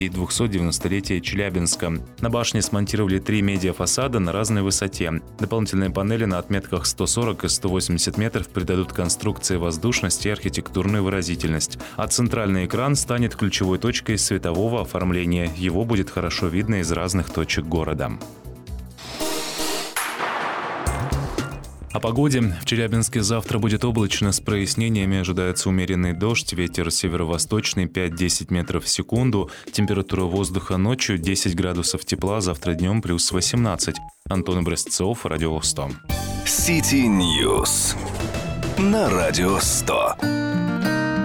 и 290-летия Челябинска. На башне смонтировали 3 медиафасада на разной высоте. Дополнительные панели на отметках 140 и 180 метров придадут конструкции воздушность и архитектурную выразительность. А центральный экран станет ключевой точкой светового оформления. Его будет хорошо видно из разных точек города. О погоде. В Челябинске завтра будет облачно с прояснениями. Ожидается умеренный дождь, ветер северо-восточный 5-10 метров в секунду. Температура воздуха ночью 10 градусов тепла, завтра днем плюс 18. Антон Образцов, Радио 100. City News на Радио 100.